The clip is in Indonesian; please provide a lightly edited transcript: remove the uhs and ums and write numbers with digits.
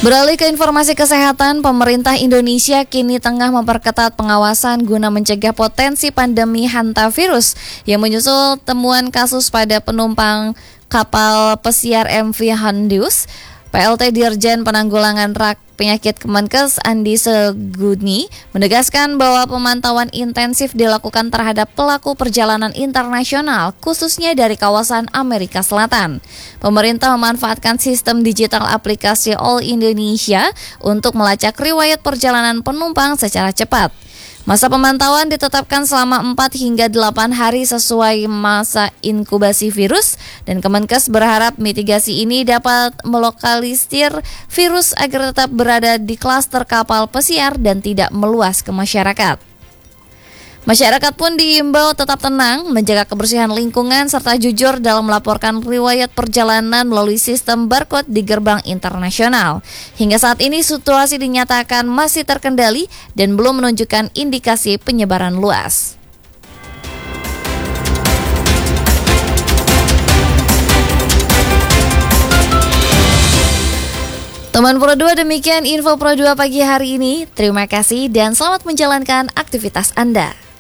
Beralih ke informasi kesehatan, pemerintah Indonesia kini tengah memperketat pengawasan guna mencegah potensi pandemi hantavirus yang menyusul temuan kasus pada penumpang kapal pesiar MV Handius. PLT Dirjen Penanggulangan Penyakit Kemenkes Andi Seguni menegaskan bahwa pemantauan intensif dilakukan terhadap pelaku perjalanan internasional, khususnya dari kawasan Amerika Selatan. Pemerintah memanfaatkan sistem digital aplikasi All Indonesia untuk melacak riwayat perjalanan penumpang secara cepat. Masa pemantauan ditetapkan selama 4 hingga 8 hari sesuai masa inkubasi virus, dan Kemenkes berharap mitigasi ini dapat melokalisir virus agar tetap berada di klaster kapal pesiar dan tidak meluas ke masyarakat. Masyarakat pun diimbau tetap tenang, menjaga kebersihan lingkungan, serta jujur dalam melaporkan riwayat perjalanan melalui sistem barcode di gerbang internasional. Hingga saat ini situasi dinyatakan masih terkendali dan belum menunjukkan indikasi penyebaran luas. Teman Pro 2, demikian info Pro 2 pagi hari ini. Terima kasih dan selamat menjalankan aktivitas Anda.